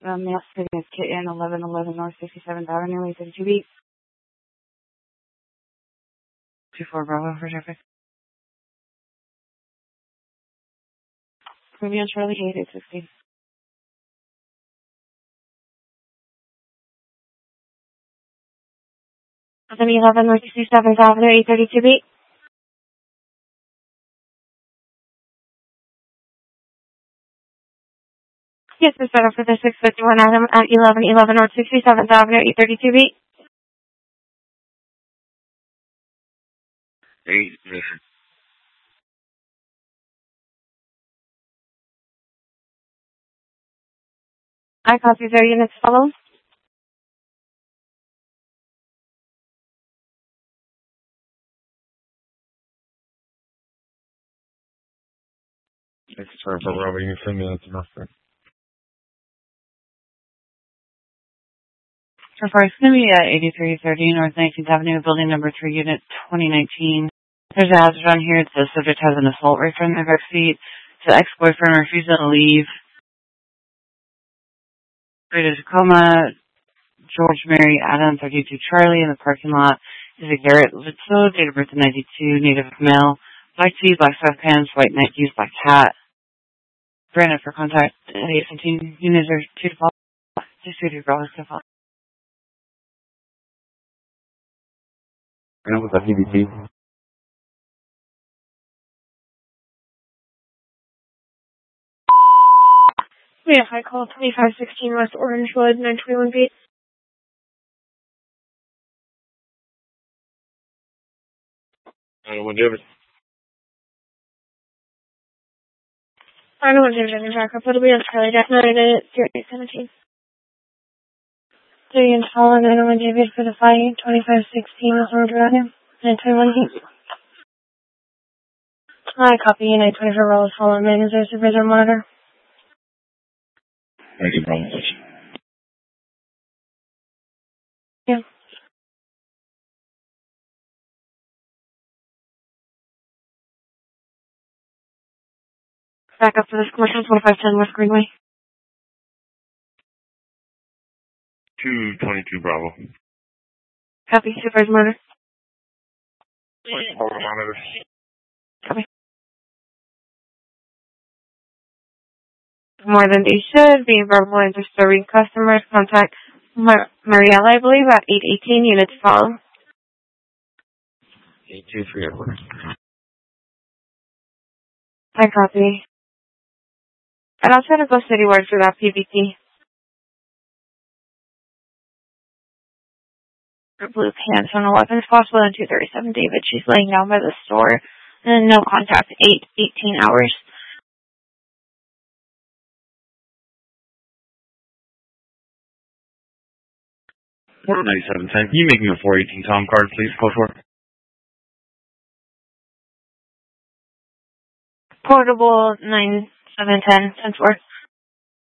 Mass City is Kitten, 1111 North 67th Avenue, 32B. 24 Bravo for traffic. Ruby on Charlie 8860. 1111 North 67th Avenue, 832B. Yes, we're set up for the 651 item at 1111 North 67th Avenue, 832B. 8. I copy their units follow. It's for Bravo, you can send me that enough. So far, it's going to be at 8330 North 19th Avenue, building number 3, unit 2019. There's a hazard on here. It says subject has an assault rifle in the back seat. The ex-boyfriend refuses to leave. Greater Tacoma, George Mary Adam, 32 Charlie, in the parking lot. Is a Garrett Litzo, date of birth 92, native male. Black tee, black sweatpants, white Nikes, black hat. Brandon for contact. 817 units are 2 to 5. Just 2 to 5. And with the PVC. We have high call 2516 West Orangewood, 921B. David. I don't want David in your backup. It'll be on Charlie Deck 917. 3 and Fallen, 901 David for the fight, 2516 West Orangewood Avenue, 921B. I copy you, 924 Rose Fallen, man. Is there a supervisor monitor? Thank you, Bravo. Yeah. Back up for this commercial, 2510 West Greenway. 222 Bravo. Copy, supervisor monitor. Monitor. Copy. More than they should, being verbal and disturbing customers, contact Mariella, I believe, at 818 units follow. 823 Edward. I copy. And I'll try to go citywide for that PVT. Blue pants on 11 if possible, and 237 David. She's laying down by the store. And no contact, 18 hours. 49710. Can you make me a 418 Tom card, please? Code 4. Portable 9710, 10-4.